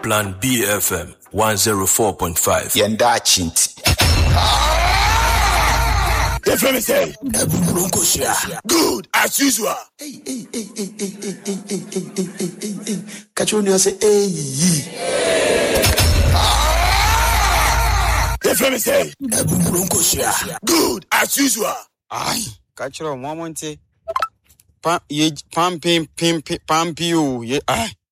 Plan BFM 104.5. Yenda Chinti. The family say, good as usual. Hey. Catch on you say, hey. The family say, good as usual. Aye, catch on one monte. Pam pim pam pio. Ye aye.